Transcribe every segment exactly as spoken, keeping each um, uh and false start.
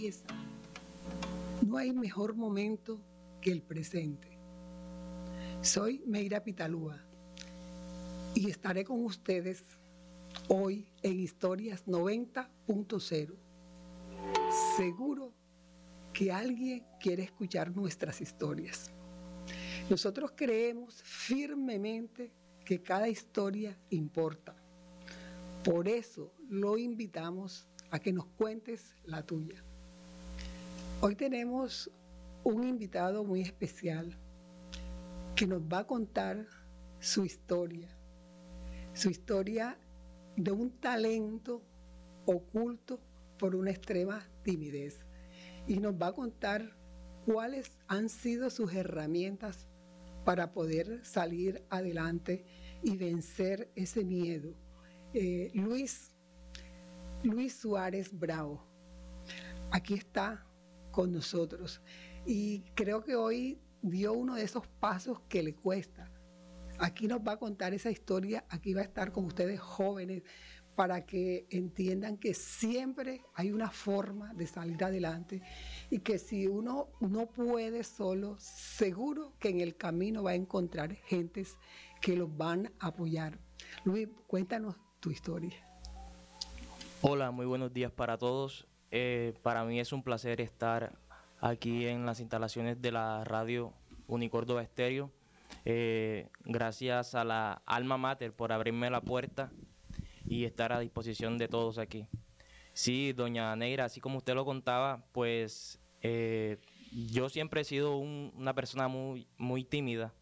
empieza. No hay mejor momento que el presente. Soy Meira Pitalúa y estaré con ustedes hoy en Historias noventa punto cero. Seguro que alguien quiere escuchar nuestras historias. Nosotros creemos firmemente que cada historia importa. Por eso lo invitamos a que nos cuentes la tuya. Hoy tenemos un invitado muy especial que nos va a contar su historia, su historia de un talento oculto por una extrema timidez. Y nos va a contar cuáles han sido sus herramientas para poder salir adelante y vencer ese miedo. Eh, Luis, Luis Suárez Bravo, aquí está con nosotros y creo que hoy dio uno de esos pasos que le cuesta. Aquí nos va a contar esa historia, aquí va a estar con ustedes jóvenes para que entiendan que siempre hay una forma de salir adelante y que si uno no puede solo, seguro que en el camino va a encontrar gentes que los van a apoyar. Luis, cuéntanos tu historia. Hola, muy buenos días para todos. Eh, para mí es un placer estar aquí en las instalaciones de la radio Unicórdoba Estéreo. Eh, gracias a la Alma Mater por abrirme la puerta y estar a disposición de todos aquí. Sí, doña Neira, así como usted lo contaba, pues eh, yo siempre he sido un, una persona muy, muy tímida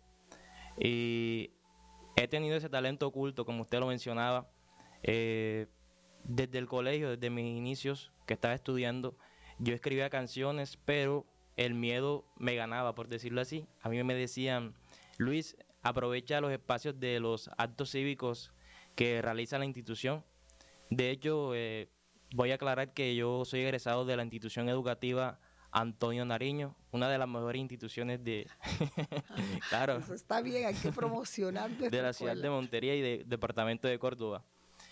y he tenido ese talento oculto, como usted lo mencionaba, eh, desde el colegio, desde mis inicios que estaba estudiando. Yo escribía canciones, pero el miedo me ganaba, por decirlo así. A mí me decían: Luis, aprovecha los espacios de los actos cívicos que realiza la institución. De hecho, eh, voy a aclarar que yo soy egresado de la institución educativa Antonio Nariño, una de las mejores instituciones de, claro, Eso está bien, hay que promocionar de nuestra la ciudad de escuela. Montería y del departamento de Córdoba.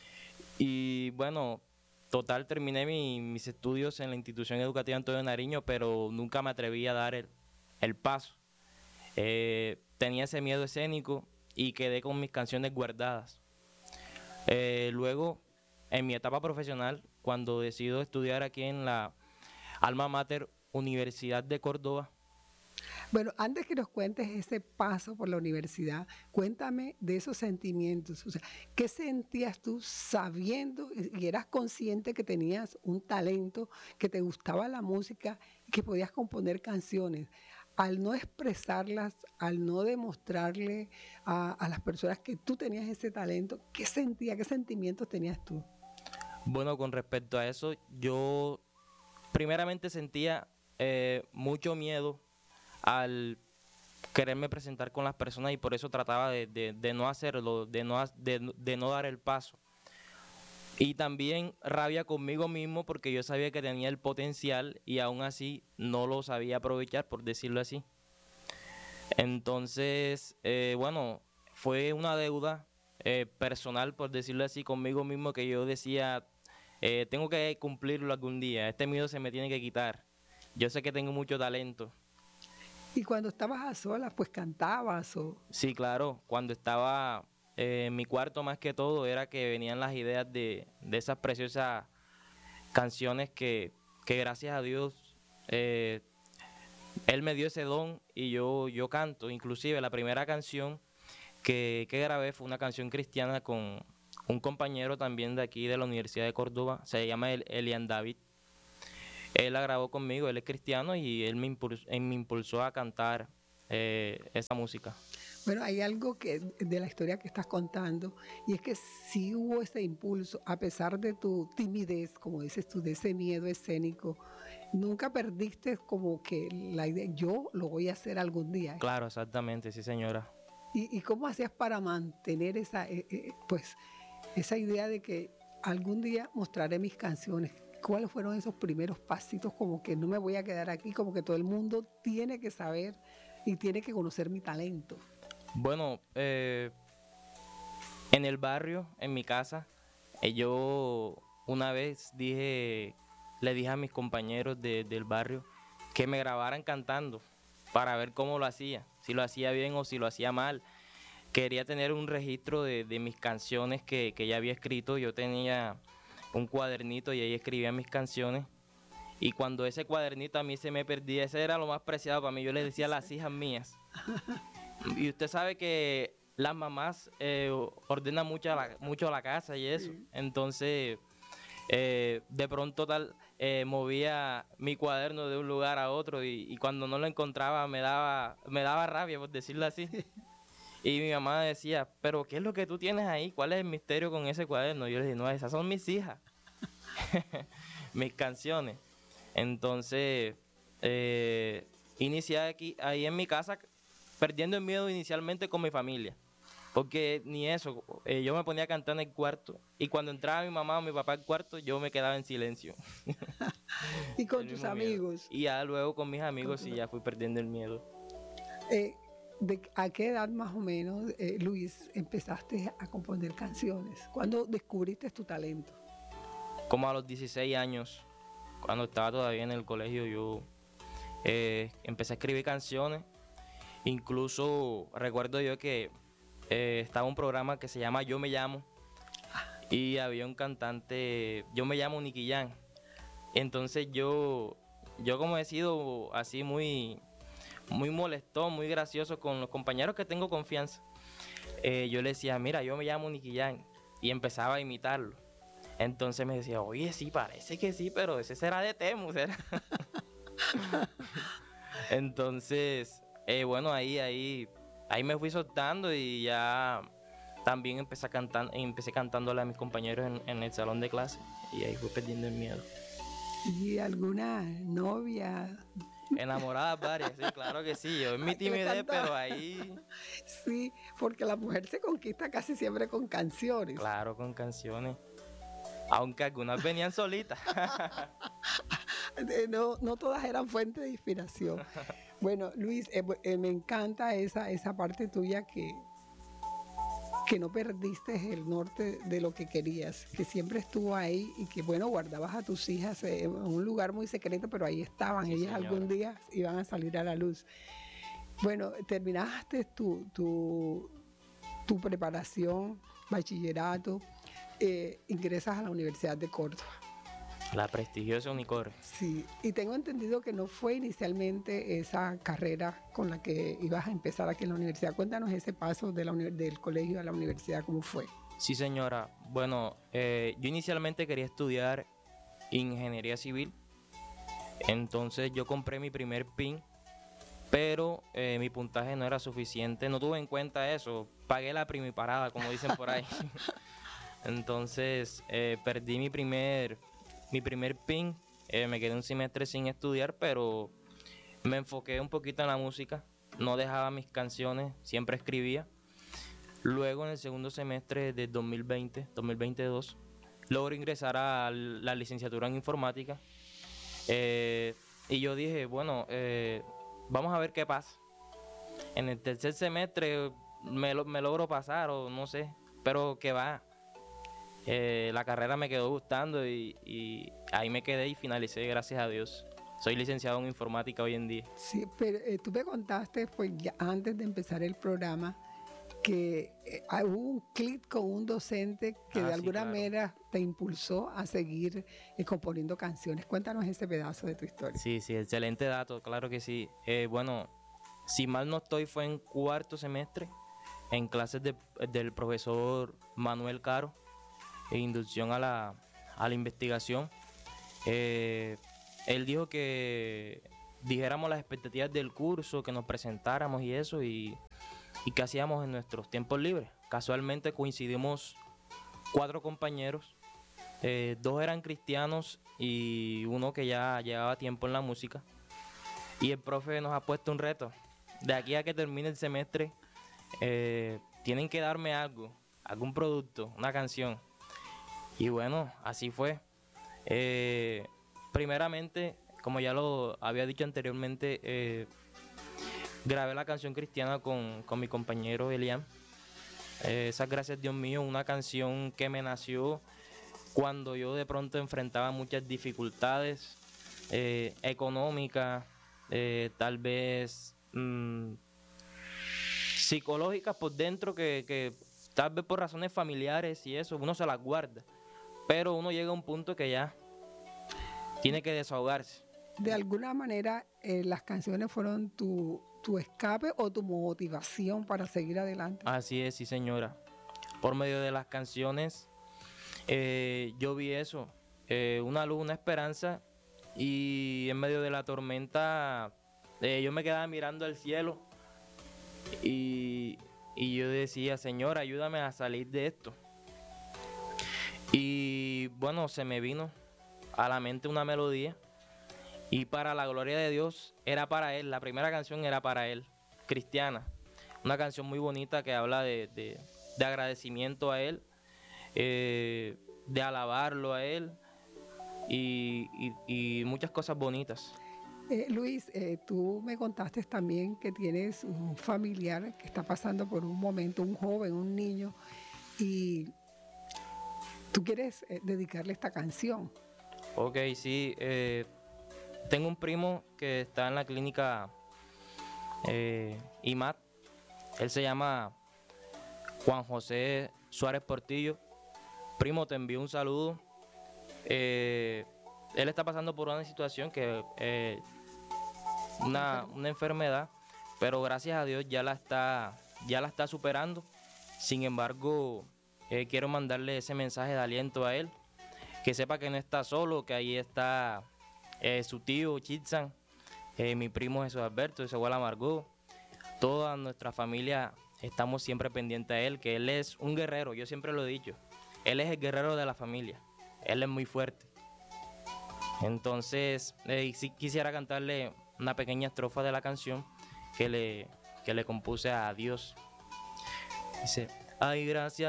Y bueno, total, terminé mi, mis estudios en la institución educativa Antonio Nariño, pero nunca me atreví a dar el, el paso. Eh, tenía ese miedo escénico y quedé con mis canciones guardadas. Eh, luego, en mi etapa profesional, cuando decido estudiar aquí en la Alma Mater Universidad de Córdoba. Bueno, antes que nos cuentes ese paso por la universidad, cuéntame de esos sentimientos. O sea, ¿qué sentías tú sabiendo y eras consciente que tenías un talento, que te gustaba la música y que podías componer canciones? Al no expresarlas, al no demostrarle a, a las personas que tú tenías ese talento, ¿qué sentías, qué sentimientos tenías tú? Bueno, con respecto a eso, yo primeramente sentía eh, mucho miedo al quererme presentar con las personas y por eso trataba de, de, de no hacerlo, de no, de, de no dar el paso. Y también rabia conmigo mismo porque yo sabía que tenía el potencial y aún así no lo sabía aprovechar, por decirlo así. Entonces, eh, bueno, fue una deuda eh, personal, por decirlo así, conmigo mismo que yo decía, eh, tengo que cumplirlo algún día, este miedo se me tiene que quitar. Yo sé que tengo mucho talento. Y cuando estabas a solas, pues cantabas o... Sí, claro, cuando estaba eh, en mi cuarto más que todo era que venían las ideas de, de esas preciosas canciones que, que gracias a Dios eh, Él me dio ese don y yo, yo canto. Inclusive la primera canción que, que grabé fue una canción cristiana con un compañero también de aquí de la Universidad de Córdoba, se llama El- Elian David. Él la grabó conmigo, él es cristiano y él me impulsó, él me impulsó a cantar eh, esa música. Bueno, hay algo que de la historia que estás contando y es que sí hubo ese impulso, a pesar de tu timidez, como dices tú, de ese miedo escénico, nunca perdiste como que la idea, yo lo voy a hacer algún día. Claro, exactamente, sí señora. ¿Y, y cómo hacías para mantener esa, eh, eh, pues, esa idea de que algún día mostraré mis canciones? ¿Cuáles fueron esos primeros pasitos como que no me voy a quedar aquí, como que todo el mundo tiene que saber y tiene que conocer mi talento? Bueno, eh, en el barrio, en mi casa, eh, yo una vez dije le dije a mis compañeros de, del barrio que me grabaran cantando para ver cómo lo hacía, si lo hacía bien o si lo hacía mal. Quería tener un registro de, de mis canciones que, que ya había escrito. Yo tenía un cuadernito y ahí escribía mis canciones. Y cuando ese cuadernito a mí se me perdía, ese era lo más preciado para mí. Yo le decía a las hijas mías. Y usted sabe que las mamás eh, ordenan mucho la, mucho la casa y eso. Sí. Entonces, eh, de pronto tal, eh, movía mi cuaderno de un lugar a otro y, y cuando no lo encontraba me daba, me daba rabia, por decirlo así. Y mi mamá decía, pero ¿qué es lo que tú tienes ahí? ¿Cuál es el misterio con ese cuaderno? Y yo le dije, no, esas son mis hijas, mis canciones. Entonces, eh, inicié aquí, ahí en mi casa, perdiendo el miedo inicialmente con mi familia. Porque ni eso, eh, yo me ponía a cantar en el cuarto y cuando entraba mi mamá o mi papá al cuarto, yo me quedaba en silencio. Y con El tus mismo miedo. amigos. Y ya luego con mis amigos Con sí tus- ya fui perdiendo el miedo. Eh, ¿de ¿A qué edad más o menos, eh, Luis, empezaste a componer canciones? ¿Cuándo descubriste tu talento? Como a los dieciséis años, cuando estaba todavía en el colegio, yo eh, empecé a escribir canciones. Incluso recuerdo yo que eh, estaba un programa que se llama Yo Me Llamo y había un cantante, yo me llamo Nicky Jam. Entonces yo, yo como he sido así muy, muy molestón, muy gracioso con los compañeros que tengo confianza, eh, yo le decía, mira, yo me llamo Nicky Jam y empezaba a imitarlo. Entonces me decía, oye, sí, parece que sí, pero ese será de Temu, será. Entonces, eh, bueno, ahí, ahí, ahí me fui soltando y ya también empecé, a cantar, empecé cantándole a mis compañeros en, en el salón de clase y ahí fui perdiendo el miedo. ¿Y alguna novia? Enamoradas varias, sí, claro que sí. Yo en mi Que le timidez, cantaba. pero ahí, Sí, porque la mujer se conquista casi siempre con canciones. claro, con canciones. Aunque algunas venían solitas. Eh, No, no todas eran fuente de inspiración. Bueno, Luis, eh, bu- eh, me encanta esa, esa parte tuya que, que no perdiste el norte de lo que querías, que siempre estuvo ahí y que, bueno, guardabas a tus hijas eh, en un lugar muy secreto, pero ahí estaban, Sí, ellas algún señora. día iban a salir a la luz. Bueno, terminaste tu, tu, tu preparación, bachillerato, eh, ingresas a la Universidad de Córdoba. La prestigiosa Unicorre. Sí, y tengo entendido que no fue inicialmente esa carrera con la que ibas a empezar aquí en la universidad. Cuéntanos ese paso de la uni- del colegio a la universidad, ¿cómo fue? Sí, señora. Bueno, eh, yo inicialmente quería estudiar ingeniería civil. Entonces yo compré mi primer PIN, pero eh, mi puntaje no era suficiente. No tuve en cuenta eso. Pagué la primiparada, como dicen por ahí. Entonces eh, perdí mi primer, mi primer PIN. Eh, me quedé un semestre sin estudiar, pero me enfoqué un poquito en la música. No dejaba mis canciones, siempre escribía. Luego en el segundo semestre de dos mil veinte, dos mil veintidós, logro ingresar a la licenciatura en informática. Eh, y yo dije, bueno, eh, vamos a ver qué pasa. En el tercer semestre me, lo- me logro pasar o no sé, pero que va. Eh, la carrera me quedó gustando y, y ahí me quedé y finalicé, gracias a Dios. Soy licenciado en informática hoy en día. Sí, pero eh, tú me contaste, pues ya antes de empezar el programa, que eh, ah, hubo un clic con un docente que de Ah, sí, alguna claro. manera te impulsó a seguir eh, componiendo canciones. Cuéntanos ese pedazo de tu historia. Sí, sí, excelente dato, claro que sí. Eh, bueno, si mal no estoy, fue en cuarto semestre, en clases de- del profesor Manuel Caro, en inducción a la, a la investigación. Eh, Él dijo que dijéramos las expectativas del curso, que nos presentáramos y eso, y, y qué hacíamos en nuestros tiempos libres. Casualmente coincidimos cuatro compañeros, eh, dos eran cristianos y uno que ya llevaba tiempo en la música. Y el profe nos ha puesto un reto. De aquí a que termine el semestre, eh, tienen que darme algo, algún producto, una canción. Y bueno, así fue. Eh, Primeramente, como ya lo había dicho anteriormente, eh, grabé la canción cristiana con, con mi compañero Elian. Eh, esas gracias Dios mío, una canción que me nació cuando yo de pronto enfrentaba muchas dificultades eh, económicas, eh, tal vez mmm, psicológicas por dentro, que, que tal vez por razones familiares y eso, uno se las guarda, pero uno llega a un punto que ya tiene que desahogarse. De alguna manera, eh, las canciones fueron tu, tu escape o tu motivación para seguir adelante. Así es, sí señora. Por medio de las canciones eh, yo vi eso, eh, una luz, una esperanza, y en medio de la tormenta eh, yo me quedaba mirando al cielo y, y yo decía, Señor, ayúdame a salir de esto. Y bueno, se me vino a la mente una melodía, y para la gloria de Dios era para Él. La primera canción era para Él, cristiana, una canción muy bonita que habla de, de, de agradecimiento a Él, eh, de alabarlo a Él y, y, y muchas cosas bonitas. Eh, Luis, eh, tú me contaste también que tienes un familiar que está pasando por un momento, un joven, un niño, y tú quieres eh, dedicarle esta canción. Ok, sí, eh, tengo un primo que está en la clínica eh, I M A T. Él se llama Juan José Suárez Portillo. Primo, te envío un saludo. Eh, él está pasando por una situación que eh, una, una enfermedad, pero gracias a Dios ya la está, ya la está superando. Sin embargo, eh, quiero mandarle ese mensaje de aliento a él, que sepa que no está solo, que ahí está eh, su tío Chitzan, eh, mi primo Jesús Alberto, su abuela Margot, toda nuestra familia. Estamos siempre pendientes a él, que él es un guerrero, yo siempre lo he dicho. Él es el guerrero de la familia, él es muy fuerte. Entonces, eh, sí quisiera cantarle una pequeña estrofa de la canción que le, que le compuse a Dios. Dice, ay, gracias